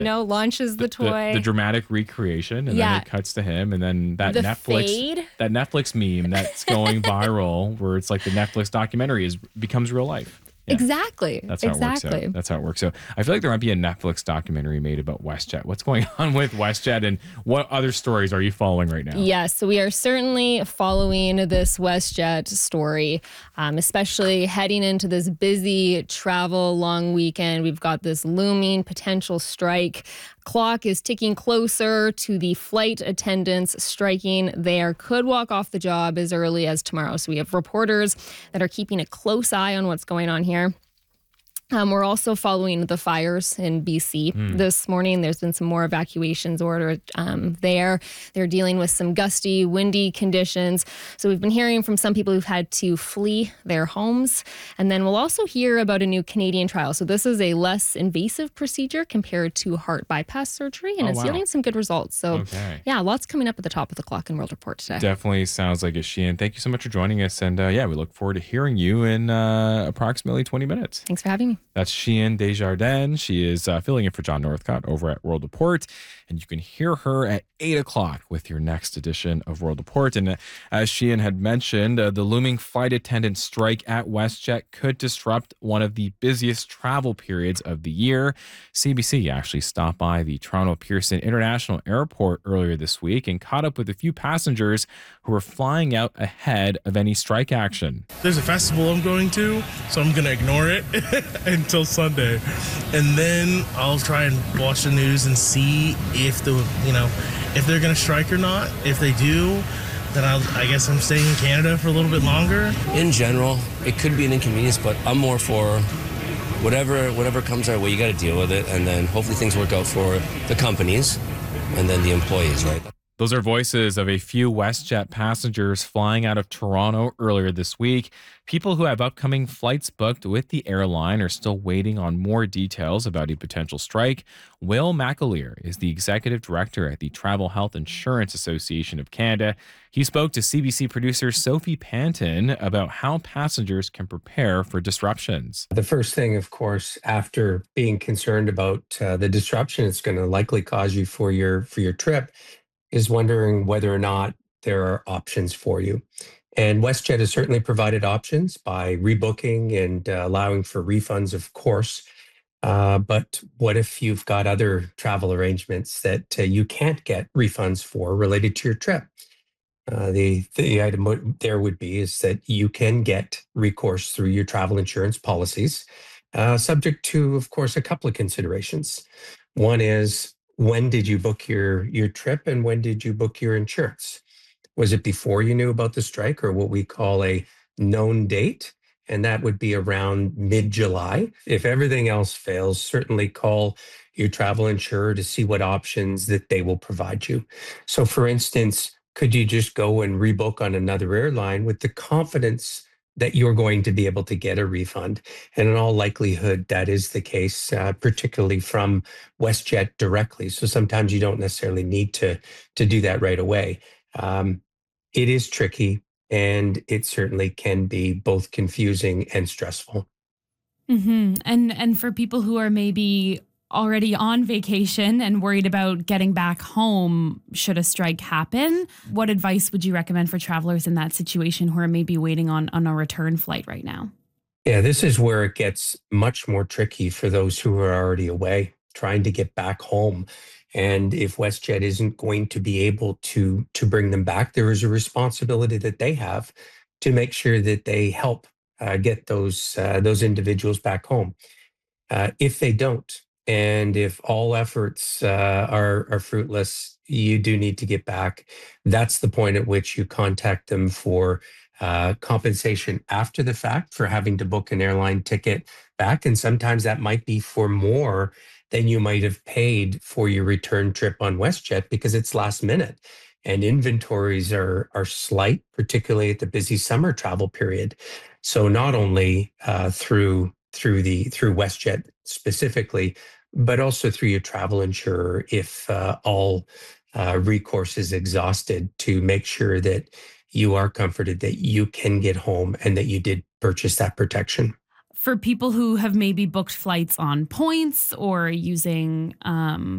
No, launches the toy. The dramatic recreation, and then it cuts to him, and then that the Netflix fade. that Netflix meme that's going viral, where it's like the Netflix documentary becomes real life. Yeah. Exactly. That's how it works out. That's how it works out. I feel like there might be a Netflix documentary made about WestJet. What's going on with WestJet, and what other stories are you following right now? Yes, so we are certainly following this WestJet story, especially heading into this busy travel long weekend. We've got this looming potential strike. Clock is ticking closer to the flight attendants striking there. Could walk off the job as early as tomorrow. So we have reporters that are keeping a close eye on what's going on here. We're also following the fires in BC this morning. There's been some more evacuations ordered there. They're dealing with some gusty, windy conditions. So we've been hearing from some people who've had to flee their homes. And then we'll also hear about a new Canadian trial. So this is a less invasive procedure compared to heart bypass surgery, and it's yielding some good results. So yeah, lots coming up at the top of the clock in World Report today. Definitely sounds like it, Sheehan. Thank you so much for joining us. And we look forward to hearing you in approximately 20 minutes. Thanks for having me. That's Sheehan Desjardins. She is filling in for John Northcott over at World Report. And you can hear her at 8 o'clock with your next edition of World Report. And as Sheehan had mentioned, the looming flight attendant strike at WestJet could disrupt one of the busiest travel periods of the year. CBC actually stopped by the Toronto Pearson International Airport earlier this week and caught up with a few passengers who were flying out ahead of any strike action. There's a festival I'm going to, so I'm going to ignore it until Sunday. And then I'll try and watch the news and see if if they're going to strike or not. If they do, then I guess I'm staying in Canada for a little bit longer. In general, it could be an inconvenience, but I'm more for whatever comes our way. You got to deal with it, and then hopefully things work out for the companies and then the employees, right? Those are voices of a few WestJet passengers flying out of Toronto earlier this week. People who have upcoming flights booked with the airline are still waiting on more details about a potential strike. Will McAleer is the executive director at the Travel Health Insurance Association of Canada. He spoke to CBC producer Sophie Panton about how passengers can prepare for disruptions. The first thing, of course, after being concerned about the disruption it's going to likely cause you for your trip, is wondering whether or not there are options for you. And WestJet has certainly provided options by rebooking and allowing for refunds, of course. But what if you've got other travel arrangements that you can't get refunds for related to your trip? The item there would be is that you can get recourse through your travel insurance policies, subject to, of course, a couple of considerations. One is, when did you book your trip, and when did you book your insurance? Was it before you knew about the strike, or what we call a known date? And that would be around mid-July. If everything else fails, certainly call your travel insurer to see what options that they will provide you. So for instance, could you just go and rebook on another airline with the confidence that you're going to be able to get a refund? And in all likelihood, that is the case, particularly from WestJet directly. So sometimes you don't necessarily need to do that right away. It is tricky, and it certainly can be both confusing and stressful. Mm-hmm. And for people who are maybe already on vacation and worried about getting back home should a strike happen, what advice would you recommend for travelers in that situation who are maybe waiting on a return flight right now? Yeah, this is where it gets much more tricky for those who are already away, trying to get back home. And if WestJet isn't going to be able to bring them back, there is a responsibility that they have to make sure that they help get those individuals back home. If they don't, and if all efforts are fruitless, you do need to get back. That's the point at which you contact them for compensation after the fact for having to book an airline ticket back. And sometimes that might be for more than you might have paid for your return trip on WestJet, because it's last minute. And inventories are slight, particularly at the busy summer travel period. So not only through WestJet specifically, but also through your travel insurer if all recourse is exhausted, to make sure that you are comforted that you can get home and that you did purchase that protection. For people who have maybe booked flights on points or using